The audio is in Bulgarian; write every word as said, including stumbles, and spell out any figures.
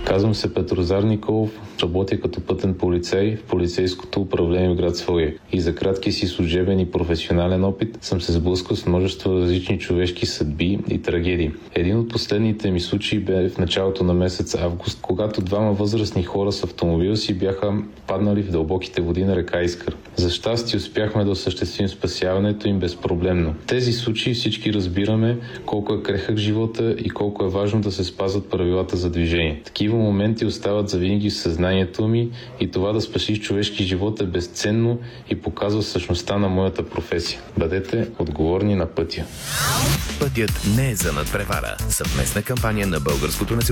Казвам се Петрозар Николов, работя като пътен полицай в полицейското управление в град Своге. И за краткия си служебен и професионален опит съм се сблъскал с множество различни човешки съдби и трагедии. Един от последните ми случаи бе в началото на месец август, когато двама възрастни хора с автомобил си бяха паднали в дълбоките води на река Искър. За щастие успяхме да осъществим спасяването им безпроблемно. В тези случаи всички разбираме колко е крехък живота и колко е важно да се спазват правилата за движение. Такива моменти остават завинаги в съзнанието ми и това да спасиш човешки живот е безценно и показва същността на моята професия. Бъдете отговорни на пътя. Пътят не е за надпревара. Съвместна кампания на Българското национално